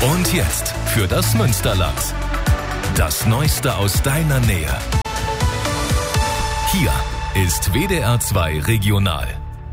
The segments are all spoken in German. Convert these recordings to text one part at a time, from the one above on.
Und jetzt für das Münsterland. Das Neueste aus deiner Nähe. Hier ist WDR 2 Regional.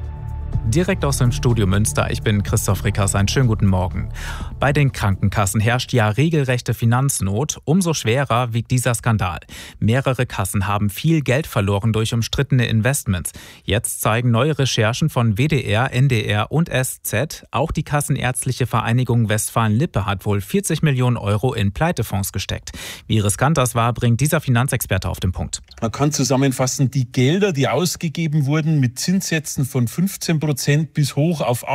Direkt aus dem Studio Münster, ich bin Christoph Rickers, einen schönen guten Morgen. Bei den Krankenkassen herrscht ja regelrechte Finanznot. Umso schwerer wiegt dieser Skandal. Mehrere Kassen haben viel Geld verloren durch umstrittene Investments. Jetzt zeigen neue Recherchen von WDR, NDR und SZ, auch die Kassenärztliche Vereinigung Westfalen-Lippe hat wohl 40 Millionen Euro in Pleitefonds gesteckt. Wie riskant das war, bringt dieser Finanzexperte auf den Punkt. Man kann zusammenfassen, die Gelder, die ausgegeben wurden mit Zinssätzen von 15% bis hoch auf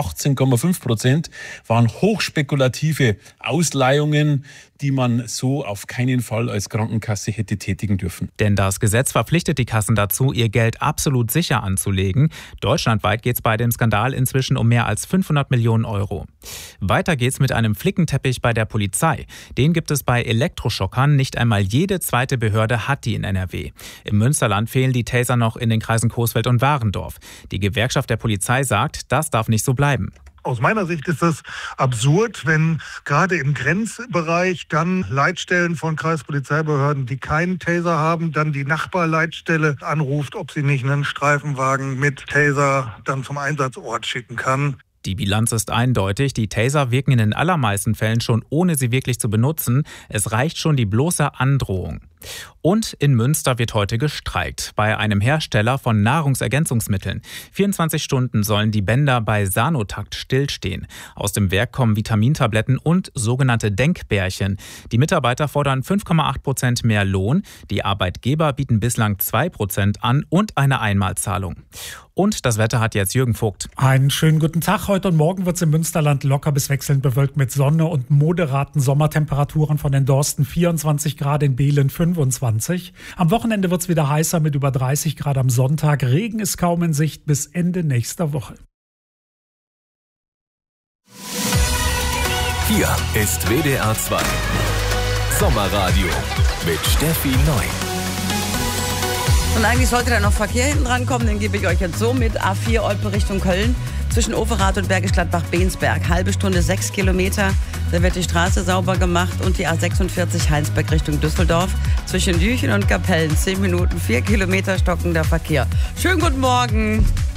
18,5%, waren hochspekulative Ausleihungen, die man so auf keinen Fall als Krankenkasse hätte tätigen dürfen. Denn das Gesetz verpflichtet die Kassen dazu, ihr Geld absolut sicher anzulegen. Deutschlandweit geht es bei dem Skandal inzwischen um mehr als 500 Millionen Euro. Weiter geht's mit einem Flickenteppich bei der Polizei. Den gibt es bei Elektroschockern. Nicht einmal jede zweite Behörde hat die in NRW. Im Münsterland fehlen die Taser noch in den Kreisen Coesfeld und Warendorf. Die Gewerkschaft der Polizei sagt, das darf nicht so bleiben. Aus meiner Sicht ist das absurd, wenn gerade im Grenzbereich dann Leitstellen von Kreispolizeibehörden, die keinen Taser haben, dann die Nachbarleitstelle anruft, ob sie nicht einen Streifenwagen mit Taser dann zum Einsatzort schicken kann. Die Bilanz ist eindeutig. Die Taser wirken in den allermeisten Fällen schon, ohne sie wirklich zu benutzen. Es reicht schon die bloße Androhung. Und in Münster wird heute gestreikt bei einem Hersteller von Nahrungsergänzungsmitteln. 24 Stunden sollen die Bänder bei Sanotakt stillstehen. Aus dem Werk kommen Vitamintabletten und sogenannte Denkbärchen. Die Mitarbeiter fordern 5,8% mehr Lohn. Die Arbeitgeber bieten bislang 2% an und eine Einmalzahlung. Und das Wetter hat jetzt Jürgen Vogt. Einen schönen guten Tag. Heute und morgen wird es im Münsterland locker bis wechselnd bewölkt mit Sonne und moderaten Sommertemperaturen von den Dorsten 24 Grad, in Behlen 25. Am Wochenende wird es wieder heißer mit über 30 Grad am Sonntag. Regen ist kaum in Sicht bis Ende nächster Woche. Hier ist WDR 2 Sommerradio mit Steffi Neu. Und eigentlich sollte da noch Verkehr hinten dran kommen, den gebe ich euch jetzt so mit. A4 Olpe Richtung Köln, zwischen Overath und Bergisch Gladbach-Bensberg. Halbe Stunde 6 Kilometer, da wird die Straße sauber gemacht. Und die A46 Heinsberg Richtung Düsseldorf, zwischen Jüchen und Kapellen. 10 Minuten, 4 Kilometer stockender Verkehr. Schönen guten Morgen.